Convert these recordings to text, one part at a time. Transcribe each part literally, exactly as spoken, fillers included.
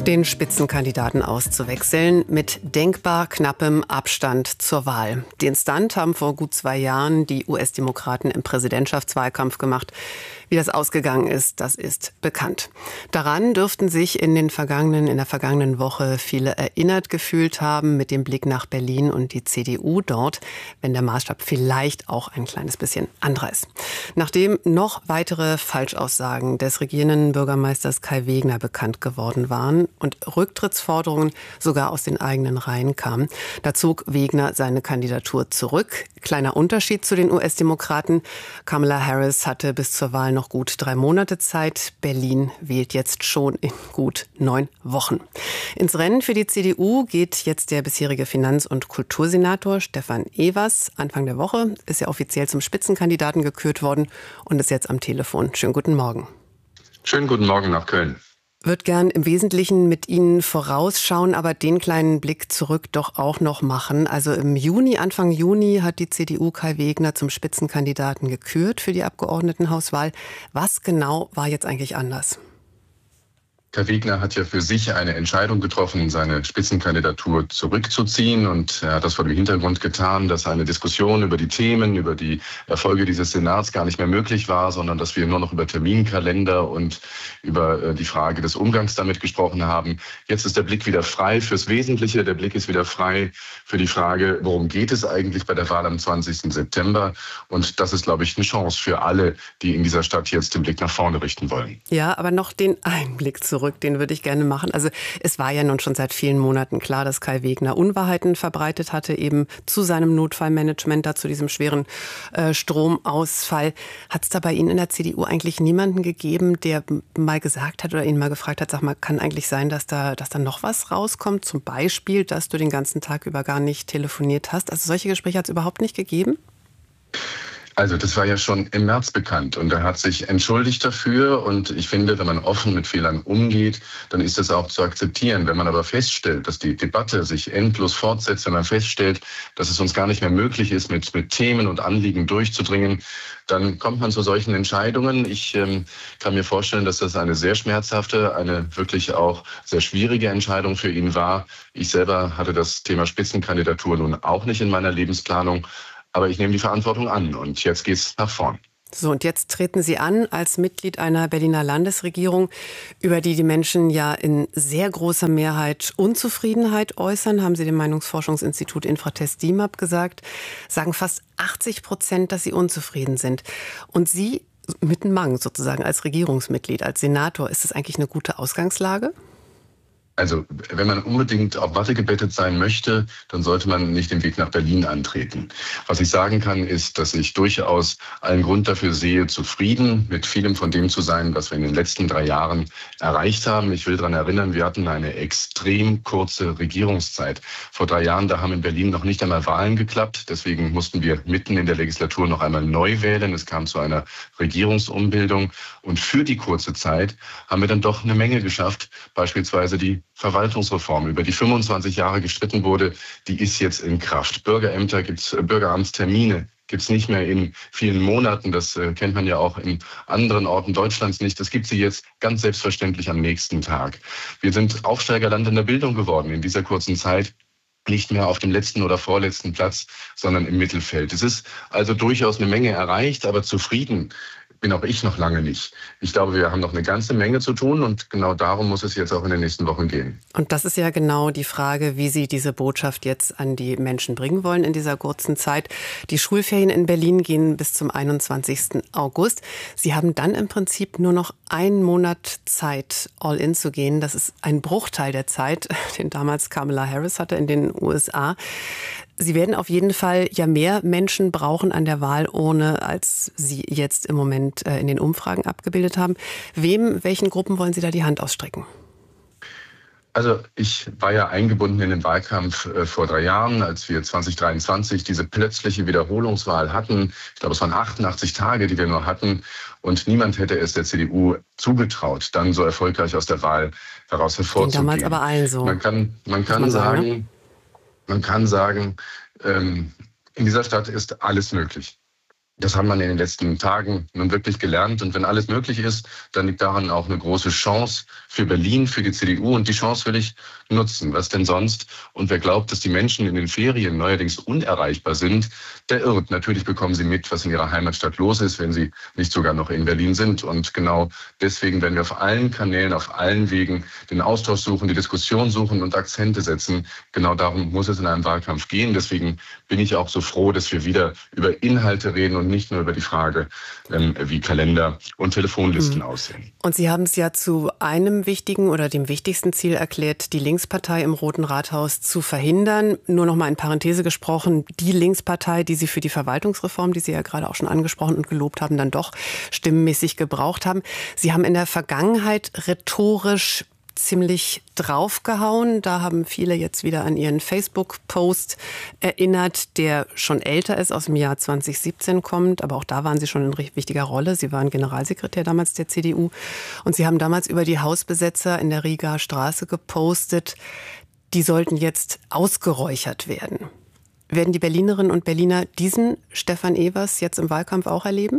Den Spitzenkandidaten auszuwechseln mit denkbar knappem Abstand zur Wahl. Den Stunt haben vor gut zwei Jahren die U S-Demokraten im Präsidentschaftswahlkampf gemacht. Wie das ausgegangen ist, das ist bekannt. Daran dürften sich in den vergangenen, in der vergangenen Woche viele erinnert gefühlt haben, mit dem Blick nach Berlin und die C D U dort, wenn der Maßstab vielleicht auch ein kleines bisschen anderer ist. Nachdem noch weitere Falschaussagen des regierenden Bürgermeisters Kai Wegner bekannt geworden waren und Rücktrittsforderungen sogar aus den eigenen Reihen kamen, da zog Wegner seine Kandidatur zurück. Kleiner Unterschied zu den U S-Demokraten. Kamala Harris hatte bis zur Wahl noch gut drei Monate Zeit. Berlin wählt jetzt schon in gut neun Wochen. Ins Rennen für die C D U geht jetzt der bisherige Finanz- und Kultursenator Stefan Evers. Anfang der Woche ist er offiziell zum Spitzenkandidaten gekürt worden und ist jetzt am Telefon. Schönen guten Morgen. Schönen guten Morgen nach Köln. Würde gern im Wesentlichen mit Ihnen vorausschauen, aber den kleinen Blick zurück doch auch noch machen. Also im Juni, Anfang Juni hat die C D U Kai Wegner zum Spitzenkandidaten gekürt für die Abgeordnetenhauswahl. Was genau war jetzt eigentlich anders? Kai Wegner hat ja für sich eine Entscheidung getroffen, seine Spitzenkandidatur zurückzuziehen. Und er hat das vor dem Hintergrund getan, dass eine Diskussion über die Themen, über die Erfolge dieses Senats gar nicht mehr möglich war, sondern dass wir nur noch über Terminkalender und über die Frage des Umgangs damit gesprochen haben. Jetzt ist der Blick wieder frei fürs Wesentliche. Der Blick ist wieder frei für die Frage, worum geht es eigentlich bei der Wahl am zwanzigsten September? Und das ist, glaube ich, eine Chance für alle, die in dieser Stadt jetzt den Blick nach vorne richten wollen. Ja, aber noch den Einblick zurück. Den würde ich gerne machen. Also es war ja nun schon seit vielen Monaten klar, dass Kai Wegner Unwahrheiten verbreitet hatte, eben zu seinem Notfallmanagement, da zu diesem schweren äh, Stromausfall. Hat es da bei Ihnen in der C D U eigentlich niemanden gegeben, der mal gesagt hat oder ihn mal gefragt hat, sag mal, kann eigentlich sein, dass da, dass da noch was rauskommt? Zum Beispiel, dass du den ganzen Tag über gar nicht telefoniert hast. Also solche Gespräche hat es überhaupt nicht gegeben? Also das war ja schon im März bekannt und er hat sich entschuldigt dafür und ich finde, wenn man offen mit Fehlern umgeht, dann ist das auch zu akzeptieren. Wenn man aber feststellt, dass die Debatte sich endlos fortsetzt, wenn man feststellt, dass es uns gar nicht mehr möglich ist, mit, mit Themen und Anliegen durchzudringen, dann kommt man zu solchen Entscheidungen. Ich ähm, kann mir vorstellen, dass das eine sehr schmerzhafte, eine wirklich auch sehr schwierige Entscheidung für ihn war. Ich selber hatte das Thema Spitzenkandidatur nun auch nicht in meiner Lebensplanung. Aber ich nehme die Verantwortung an und jetzt geht's nach vorn. So, und jetzt treten Sie an als Mitglied einer Berliner Landesregierung, über die die Menschen ja in sehr großer Mehrheit Unzufriedenheit äußern, haben Sie dem Meinungsforschungsinstitut Infratest D I M A P gesagt, sagen fast achtzig Prozent, dass sie unzufrieden sind. Und Sie mit einem Mang sozusagen als Regierungsmitglied, als Senator, ist das eigentlich eine gute Ausgangslage? Also wenn man unbedingt auf Watte gebettet sein möchte, dann sollte man nicht den Weg nach Berlin antreten. Was ich sagen kann, ist, dass ich durchaus allen Grund dafür sehe, zufrieden mit vielem von dem zu sein, was wir in den letzten drei Jahren erreicht haben. Ich will daran erinnern, wir hatten eine extrem kurze Regierungszeit. Vor drei Jahren, da haben in Berlin noch nicht einmal Wahlen geklappt. Deswegen mussten wir mitten in der Legislatur noch einmal neu wählen. Es kam zu einer Regierungsumbildung. Und für die kurze Zeit haben wir dann doch eine Menge geschafft, beispielsweise die Verwaltungsreform, über die fünfundzwanzig Jahre gestritten wurde, die ist jetzt in Kraft. Bürgerämter gibt's, Bürgeramtstermine gibt's nicht mehr in vielen Monaten. Das äh, kennt man ja auch in anderen Orten Deutschlands nicht. Das gibt sie jetzt ganz selbstverständlich am nächsten Tag. Wir sind Aufsteigerland in der Bildung geworden in dieser kurzen Zeit. Nicht mehr auf dem letzten oder vorletzten Platz, sondern im Mittelfeld. Es ist also durchaus eine Menge erreicht, aber zufrieden bin auch ich noch lange nicht. Ich glaube, wir haben noch eine ganze Menge zu tun und genau darum muss es jetzt auch in den nächsten Wochen gehen. Und das ist ja genau die Frage, wie Sie diese Botschaft jetzt an die Menschen bringen wollen in dieser kurzen Zeit. Die Schulferien in Berlin gehen bis zum einundzwanzigsten August. Sie haben dann im Prinzip nur noch einen Monat Zeit, all in zu gehen. Das ist ein Bruchteil der Zeit, den damals Kamala Harris hatte in den U S A. Sie werden auf jeden Fall ja mehr Menschen brauchen an der Wahlurne, als Sie jetzt im Moment in den Umfragen abgebildet haben. Wem, welchen Gruppen wollen Sie da die Hand ausstrecken? Also ich war ja eingebunden in den Wahlkampf äh, vor drei Jahren, als wir zwanzig dreiundzwanzig diese plötzliche Wiederholungswahl hatten. Ich glaube, es waren achtundachtzig Tage, die wir nur hatten. Und niemand hätte es der C D U zugetraut, dann so erfolgreich aus der Wahl heraus hervorzugehen. Damals aber allen so. Man kann, man kann man sagen, sagen, man kann sagen, ähm, in dieser Stadt ist alles möglich. Das haben wir in den letzten Tagen nun wirklich gelernt. Und wenn alles möglich ist, dann liegt daran auch eine große Chance für Berlin, für die C D U. Und die Chance will ich nutzen. Was denn sonst? Und wer glaubt, dass die Menschen in den Ferien neuerdings unerreichbar sind, der irrt. Natürlich bekommen sie mit, was in ihrer Heimatstadt los ist, wenn sie nicht sogar noch in Berlin sind. Und genau deswegen werden wir auf allen Kanälen, auf allen Wegen den Austausch suchen, die Diskussion suchen und Akzente setzen. Genau darum muss es in einem Wahlkampf gehen. Deswegen bin ich auch so froh, dass wir wieder über Inhalte reden und nicht nur über die Frage, ähm, wie Kalender und Telefonlisten mhm. aussehen. Und Sie haben es ja zu einem wichtigen oder dem wichtigsten Ziel erklärt, die Linkspartei im Roten Rathaus zu verhindern. Nur noch mal in Parenthese gesprochen, die Linkspartei, die Sie für die Verwaltungsreform, die Sie ja gerade auch schon angesprochen und gelobt haben, dann doch stimmenmäßig gebraucht haben. Sie haben in der Vergangenheit rhetorisch ziemlich draufgehauen. Da haben viele jetzt wieder an ihren Facebook-Post erinnert, der schon älter ist, aus dem Jahr zwanzig siebzehn kommt. Aber auch da waren Sie schon in wichtiger Rolle. Sie waren Generalsekretär damals der C D U. Und Sie haben damals über die Hausbesetzer in der Rieger Straße gepostet, die sollten jetzt ausgeräuchert werden. Werden die Berlinerinnen und Berliner diesen Stefan Evers jetzt im Wahlkampf auch erleben?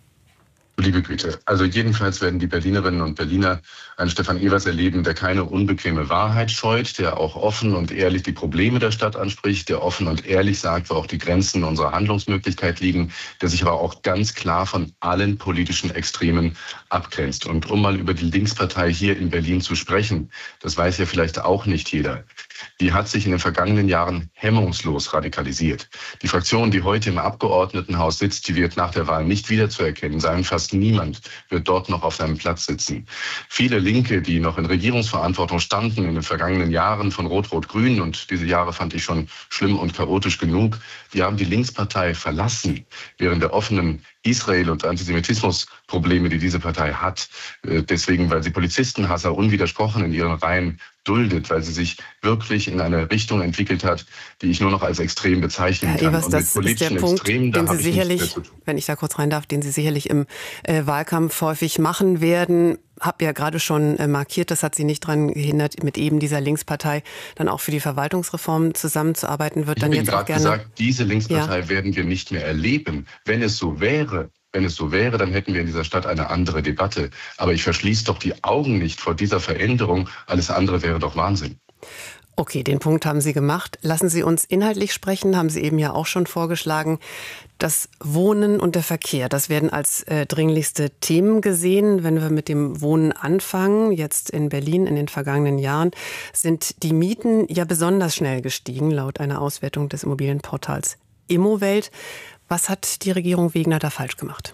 Liebe Güte, also jedenfalls werden die Berlinerinnen und Berliner einen Stefan Evers erleben, der keine unbequeme Wahrheit scheut, der auch offen und ehrlich die Probleme der Stadt anspricht, der offen und ehrlich sagt, wo auch die Grenzen unserer Handlungsmöglichkeit liegen, der sich aber auch ganz klar von allen politischen Extremen abgrenzt. Und um mal über die Linkspartei hier in Berlin zu sprechen, das weiß ja vielleicht auch nicht jeder, die hat sich in den vergangenen Jahren hemmungslos radikalisiert. Die Fraktion, die heute im Abgeordnetenhaus sitzt, die wird nach der Wahl nicht wiederzuerkennen sein. Fast niemand wird dort noch auf seinem Platz sitzen. Viele Linke, die noch in Regierungsverantwortung standen in den vergangenen Jahren von Rot-Rot-Grün, und diese Jahre fand ich schon schlimm und chaotisch genug, die haben die Linkspartei verlassen, während der offenen Israel- und Antisemitismusprobleme, die diese Partei hat. Deswegen, weil sie Polizistenhasser unwidersprochen in ihren Reihen duldet, weil sie sich wirklich in eine Richtung entwickelt hat, die ich nur noch als extrem bezeichnen Herr kann. Evers, das ist der Punkt, Extremen, den Sie sicherlich, wenn ich da kurz rein darf, den Sie sicherlich im äh, Wahlkampf häufig machen werden. Hab ja gerade schon äh, markiert, das hat Sie nicht daran gehindert, mit eben dieser Linkspartei dann auch für die Verwaltungsreform zusammenzuarbeiten. Wird ich dann bin jetzt auch gerne gesagt, diese Linkspartei ja. werden wir nicht mehr erleben. Wenn es so wäre, Wenn es so wäre, dann hätten wir in dieser Stadt eine andere Debatte. Aber ich verschließe doch die Augen nicht vor dieser Veränderung. Alles andere wäre doch Wahnsinn. Okay, den Punkt haben Sie gemacht. Lassen Sie uns inhaltlich sprechen, haben Sie eben ja auch schon vorgeschlagen. Das Wohnen und der Verkehr, das werden als äh, dringlichste Themen gesehen. Wenn wir mit dem Wohnen anfangen, jetzt in Berlin in den vergangenen Jahren, sind die Mieten ja besonders schnell gestiegen, laut einer Auswertung des Immobilienportals Immowelt. Was hat die Regierung Wegner da falsch gemacht?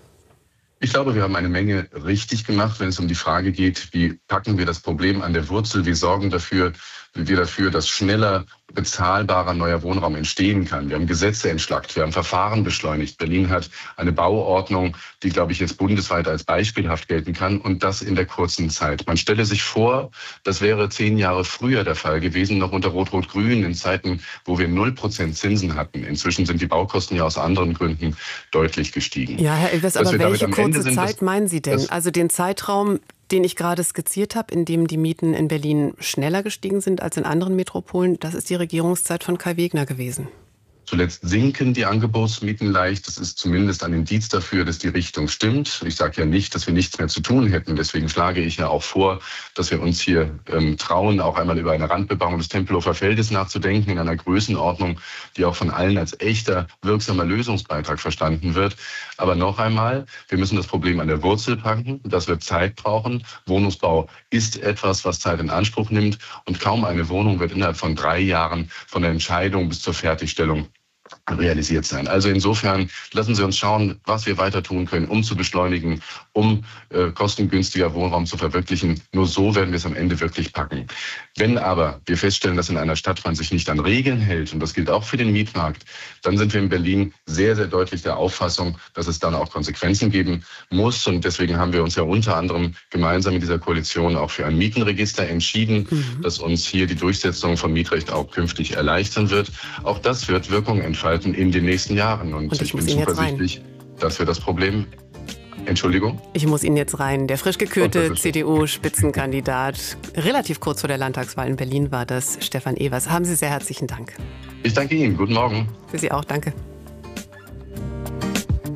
Ich glaube, wir haben eine Menge richtig gemacht, wenn es um die Frage geht, wie packen wir das Problem an der Wurzel, wie sorgen dafür, wie wir dafür, dass schneller bezahlbarer neuer Wohnraum entstehen kann. Wir haben Gesetze entschlackt, wir haben Verfahren beschleunigt. Berlin hat eine Bauordnung, die, glaube ich, jetzt bundesweit als beispielhaft gelten kann, und das in der kurzen Zeit. Man stelle sich vor, das wäre zehn Jahre früher der Fall gewesen, noch unter Rot-Rot-Grün, in Zeiten, wo wir null Prozent Zinsen hatten. Inzwischen sind die Baukosten ja aus anderen Gründen deutlich gestiegen. Ja, Herr Evers, aber welche kurze sind, Zeit meinen Sie denn? Also den Zeitraum, den ich gerade skizziert habe, in dem die Mieten in Berlin schneller gestiegen sind als in anderen Metropolen, das ist die Regierungszeit von Kai Wegner gewesen. Zuletzt sinken die Angebotsmieten leicht. Das ist zumindest ein Indiz dafür, dass die Richtung stimmt. Ich sage ja nicht, dass wir nichts mehr zu tun hätten. Deswegen schlage ich ja auch vor, dass wir uns hier ähm, trauen, auch einmal über eine Randbebauung des Tempelhofer Feldes nachzudenken, in einer Größenordnung, die auch von allen als echter, wirksamer Lösungsbeitrag verstanden wird. Aber noch einmal, wir müssen das Problem an der Wurzel packen. Das wird Zeit brauchen. Wohnungsbau ist etwas, was Zeit in Anspruch nimmt. Und kaum eine Wohnung wird innerhalb von drei Jahren von der Entscheidung bis zur Fertigstellung realisiert sein. Also insofern lassen Sie uns schauen, was wir weiter tun können, um zu beschleunigen, um äh, kostengünstiger Wohnraum zu verwirklichen. Nur so werden wir es am Ende wirklich packen. Wenn aber wir feststellen, dass in einer Stadt man sich nicht an Regeln hält, und das gilt auch für den Mietmarkt, dann sind wir in Berlin sehr, sehr deutlich der Auffassung, dass es dann auch Konsequenzen geben muss. Und deswegen haben wir uns ja unter anderem gemeinsam in dieser Koalition auch für ein Mietenregister entschieden, mhm. das uns hier die Durchsetzung von Mietrecht auch künftig erleichtern wird. Auch das wird Wirkung entfalten in den nächsten Jahren. Und, und ich, ich bin zuversichtlich, dass wir das Problem... Entschuldigung? Ich muss Ihnen jetzt rein. Der frisch gekürte C D U-Spitzenkandidat, relativ kurz vor der Landtagswahl in Berlin war das, Stefan Evers. Haben Sie sehr herzlichen Dank. Ich danke Ihnen. Guten Morgen. Für Sie auch. Danke.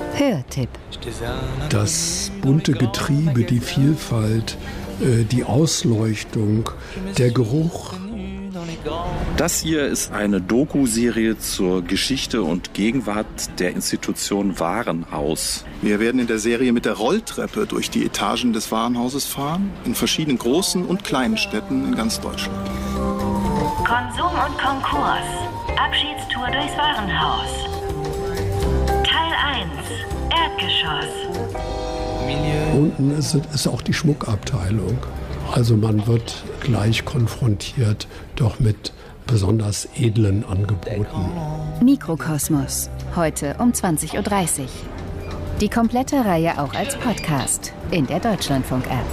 Hörtipp. Das bunte Getriebe, die Vielfalt, die Ausleuchtung, der Geruch. Das hier ist eine Doku-Serie zur Geschichte und Gegenwart der Institution Warenhaus. Wir werden in der Serie mit der Rolltreppe durch die Etagen des Warenhauses fahren, in verschiedenen großen und kleinen Städten in ganz Deutschland. Konsum und Konkurs. Abschiedstour durchs Warenhaus. Teil eins. Erdgeschoss. Unten ist, ist auch die Schmuckabteilung. Also man wird gleich konfrontiert doch mit besonders edlen Angeboten. Mikrokosmos, heute um zwanzig Uhr dreißig. Die komplette Reihe auch als Podcast in der Deutschlandfunk-App.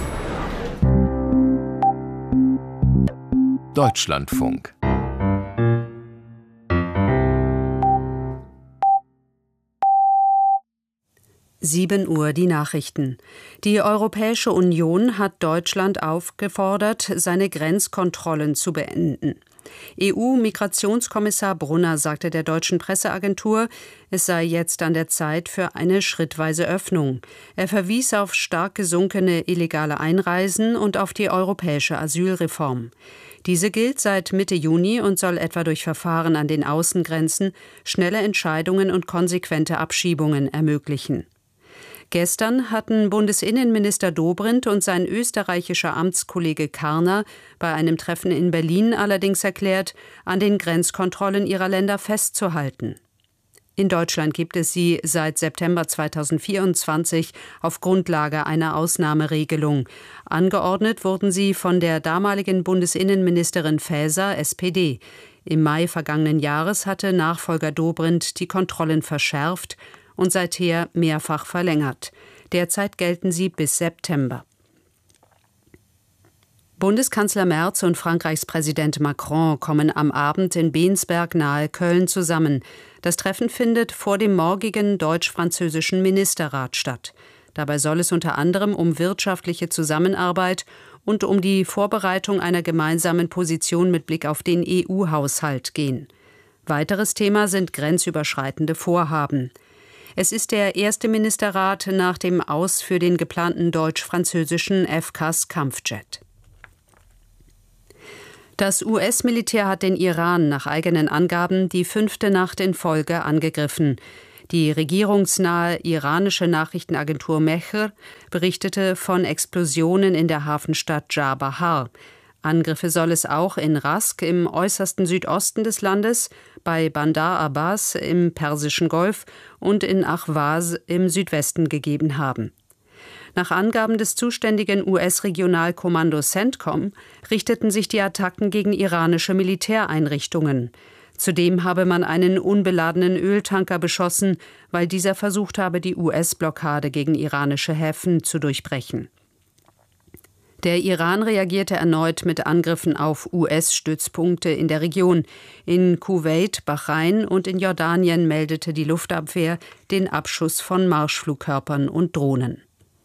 Deutschlandfunk. sieben Uhr die Nachrichten. Die Europäische Union hat Deutschland aufgefordert, seine Grenzkontrollen zu beenden. E U-Migrationskommissar Brunner sagte der deutschen Presseagentur, es sei jetzt an der Zeit für eine schrittweise Öffnung. Er verwies auf stark gesunkene illegale Einreisen und auf die europäische Asylreform. Diese gilt seit Mitte Juni und soll etwa durch Verfahren an den Außengrenzen schnelle Entscheidungen und konsequente Abschiebungen ermöglichen. Gestern hatten Bundesinnenminister Dobrindt und sein österreichischer Amtskollege Karner bei einem Treffen in Berlin allerdings erklärt, an den Grenzkontrollen ihrer Länder festzuhalten. In Deutschland gibt es sie seit September zweitausendvierundzwanzig auf Grundlage einer Ausnahmeregelung. Angeordnet wurden sie von der damaligen Bundesinnenministerin Faeser, S P D. Im Mai vergangenen Jahres hatte Nachfolger Dobrindt die Kontrollen verschärft und seither mehrfach verlängert. Derzeit gelten sie bis September. Bundeskanzler Merz und Frankreichs Präsident Macron kommen am Abend in Bensberg nahe Köln zusammen. Das Treffen findet vor dem morgigen deutsch-französischen Ministerrat statt. Dabei soll es unter anderem um wirtschaftliche Zusammenarbeit und um die Vorbereitung einer gemeinsamen Position mit Blick auf den E U-Haushalt gehen. Weiteres Thema sind grenzüberschreitende Vorhaben. Es ist der erste Ministerrat nach dem Aus für den geplanten deutsch-französischen F C A S-Kampfjet. Das U S-Militär hat den Iran nach eigenen Angaben die fünfte Nacht in Folge angegriffen. Die regierungsnahe iranische Nachrichtenagentur Mehr berichtete von Explosionen in der Hafenstadt Jabahar. Angriffe soll es auch in Rask im äußersten Südosten des Landes, bei Bandar Abbas im Persischen Golf und in Ahwaz im Südwesten gegeben haben. Nach Angaben des zuständigen U S-Regionalkommandos CENTCOM richteten sich die Attacken gegen iranische Militäreinrichtungen. Zudem habe man einen unbeladenen Öltanker beschossen, weil dieser versucht habe, die U S-Blockade gegen iranische Häfen zu durchbrechen. Der Iran reagierte erneut mit Angriffen auf U S-Stützpunkte in der Region. In Kuwait, Bahrain und in Jordanien meldete die Luftabwehr den Abschuss von Marschflugkörpern und Drohnen.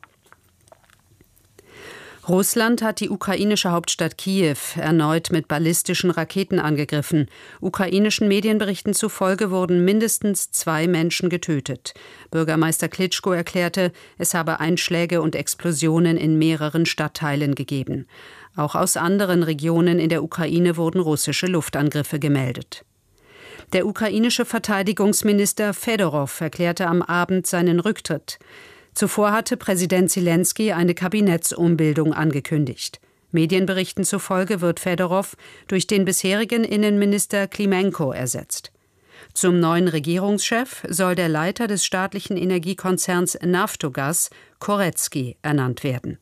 Russland hat die ukrainische Hauptstadt Kiew erneut mit ballistischen Raketen angegriffen. Ukrainischen Medienberichten zufolge wurden mindestens zwei Menschen getötet. Bürgermeister Klitschko erklärte, es habe Einschläge und Explosionen in mehreren Stadtteilen gegeben. Auch aus anderen Regionen in der Ukraine wurden russische Luftangriffe gemeldet. Der ukrainische Verteidigungsminister Fedorow erklärte am Abend seinen Rücktritt. Zuvor hatte Präsident Selenskyj eine Kabinettsumbildung angekündigt. Medienberichten zufolge wird Fedorow durch den bisherigen Innenminister Klimenko ersetzt. Zum neuen Regierungschef soll der Leiter des staatlichen Energiekonzerns Naftogaz, Korecki, ernannt werden.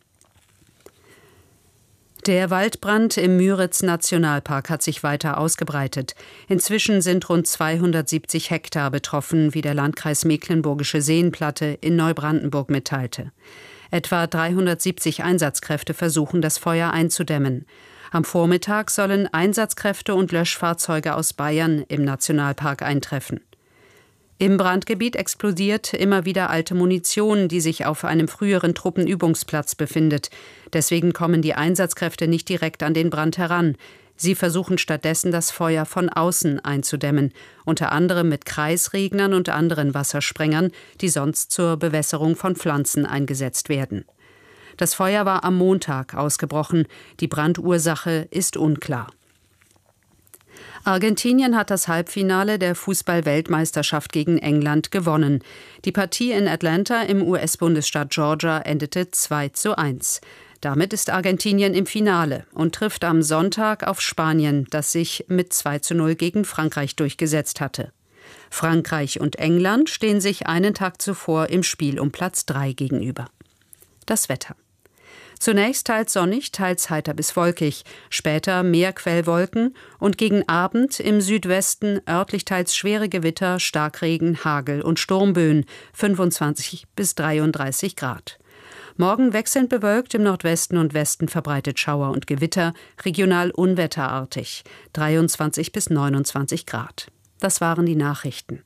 Der Waldbrand im Müritz-Nationalpark hat sich weiter ausgebreitet. Inzwischen sind rund zweihundertsiebzig Hektar betroffen, wie der Landkreis Mecklenburgische Seenplatte in Neubrandenburg mitteilte. Etwa dreihundertsiebzig Einsatzkräfte versuchen, das Feuer einzudämmen. Am Vormittag sollen Einsatzkräfte und Löschfahrzeuge aus Bayern im Nationalpark eintreffen. Im Brandgebiet explodiert immer wieder alte Munition, die sich auf einem früheren Truppenübungsplatz befindet. Deswegen kommen die Einsatzkräfte nicht direkt an den Brand heran. Sie versuchen stattdessen, das Feuer von außen einzudämmen, unter anderem mit Kreisregnern und anderen Wassersprengern, die sonst zur Bewässerung von Pflanzen eingesetzt werden. Das Feuer war am Montag ausgebrochen. Die Brandursache ist unklar. Argentinien hat das Halbfinale der Fußball-Weltmeisterschaft gegen England gewonnen. Die Partie in Atlanta im U S-Bundesstaat Georgia endete zwei zu eins. Damit ist Argentinien im Finale und trifft am Sonntag auf Spanien, das sich mit zwei zu null gegen Frankreich durchgesetzt hatte. Frankreich und England stehen sich einen Tag zuvor im Spiel um Platz drei gegenüber. Das Wetter. Zunächst teils sonnig, teils heiter bis wolkig, später mehr Quellwolken und gegen Abend im Südwesten örtlich teils schwere Gewitter, Starkregen, Hagel und Sturmböen, fünfundzwanzig bis dreiunddreißig Grad. Morgen wechselnd bewölkt, im Nordwesten und Westen verbreitet Schauer und Gewitter, regional unwetterartig, dreiundzwanzig bis neunundzwanzig Grad. Das waren die Nachrichten.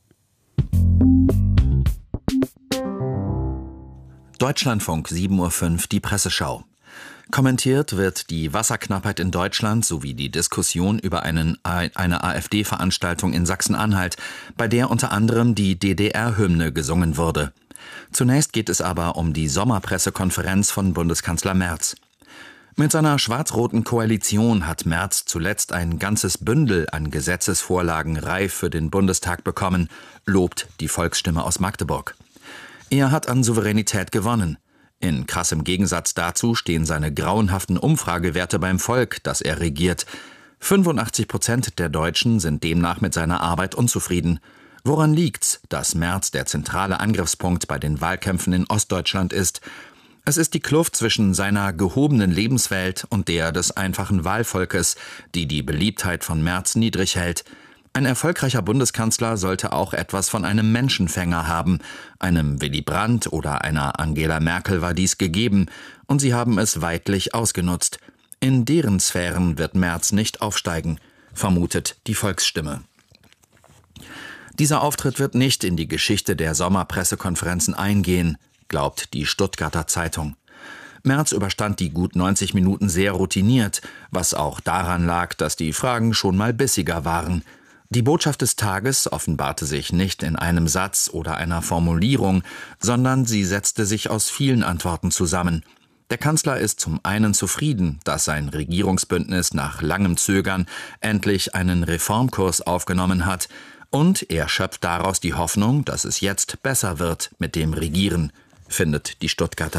Deutschlandfunk, sieben Uhr fünf, die Presseschau. Kommentiert wird die Wasserknappheit in Deutschland sowie die Diskussion über einen, eine AfD-Veranstaltung in Sachsen-Anhalt, bei der unter anderem die D D R-Hymne gesungen wurde. Zunächst geht es aber um die Sommerpressekonferenz von Bundeskanzler Merz. Mit seiner schwarz-roten Koalition hat Merz zuletzt ein ganzes Bündel an Gesetzesvorlagen reif für den Bundestag bekommen, lobt die Volksstimme aus Magdeburg. Er hat an Souveränität gewonnen. In krassem Gegensatz dazu stehen seine grauenhaften Umfragewerte beim Volk, das er regiert. fünfundachtzig Prozent der Deutschen sind demnach mit seiner Arbeit unzufrieden. Woran liegt's, dass Merz der zentrale Angriffspunkt bei den Wahlkämpfen in Ostdeutschland ist? Es ist die Kluft zwischen seiner gehobenen Lebenswelt und der des einfachen Wahlvolkes, die die Beliebtheit von Merz niedrig hält. Ein erfolgreicher Bundeskanzler sollte auch etwas von einem Menschenfänger haben. Einem Willy Brandt oder einer Angela Merkel war dies gegeben, und sie haben es weidlich ausgenutzt. In deren Sphären wird Merz nicht aufsteigen, vermutet die Volksstimme. Dieser Auftritt wird nicht in die Geschichte der Sommerpressekonferenzen eingehen, glaubt die Stuttgarter Zeitung. Merz überstand die gut neunzig Minuten sehr routiniert, was auch daran lag, dass die Fragen schon mal bissiger waren. Die Botschaft des Tages offenbarte sich nicht in einem Satz oder einer Formulierung, sondern sie setzte sich aus vielen Antworten zusammen. Der Kanzler ist zum einen zufrieden, dass sein Regierungsbündnis nach langem Zögern endlich einen Reformkurs aufgenommen hat, und er schöpft daraus die Hoffnung, dass es jetzt besser wird mit dem Regieren, findet die Stuttgarter